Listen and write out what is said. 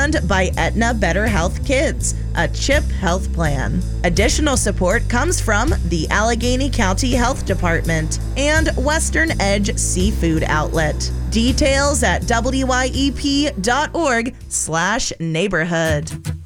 and by Aetna Better Health Kids, a CHIP health plan. Additional support comes from the Allegheny County Health Department and Western Edge Seafood Outlet. Details at wyep.org/neighborhood.